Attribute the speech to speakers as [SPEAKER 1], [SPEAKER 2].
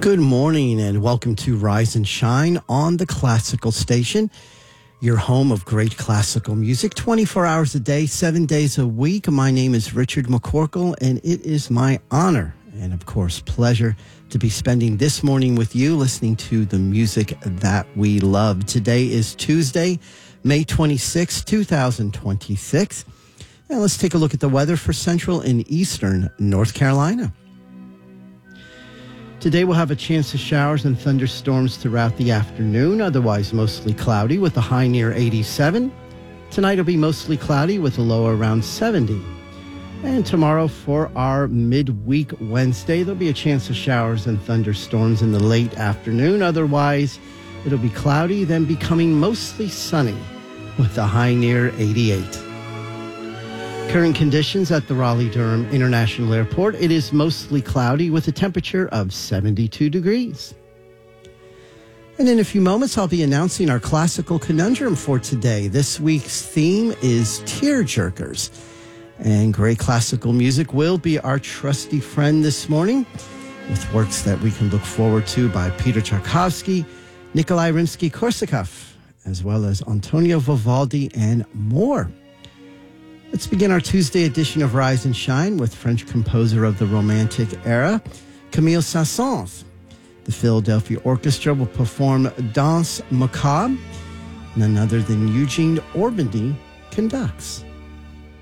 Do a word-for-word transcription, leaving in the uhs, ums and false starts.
[SPEAKER 1] Good morning and welcome to Rise and Shine on the Classical Station, your home of great classical music, twenty-four hours a day, seven days a week. My name is Richard McCorkle, and it is my honor and, of course, pleasure to be spending this morning with you listening to the music that we love. Today is Tuesday, May twenty-sixth, twenty twenty-six. And let's take a look at the weather for central and eastern North Carolina. Today we'll have a chance of showers and thunderstorms throughout the afternoon, otherwise mostly cloudy with a high near eighty-seven. Tonight will be mostly cloudy with a low around seventy. And tomorrow for our midweek Wednesday, there'll be a chance of showers and thunderstorms in the late afternoon. Otherwise, it'll be cloudy, then becoming mostly sunny with a high near eighty-eight. Current conditions at the Raleigh-Durham International Airport. It is mostly cloudy with a temperature of seventy-two degrees. And in a few moments, I'll be announcing our classical conundrum for today. This week's theme is tearjerkers. And great classical music will be our trusty friend this morning with works that we can look forward to by Peter Tchaikovsky, Nikolai Rimsky-Korsakov, as well as Antonio Vivaldi and more. Let's begin our Tuesday edition of Rise and Shine with French composer of the Romantic era, Camille Saint-Saëns. The Philadelphia Orchestra will perform Danse Macabre, none other than Eugene Ormandy conducts.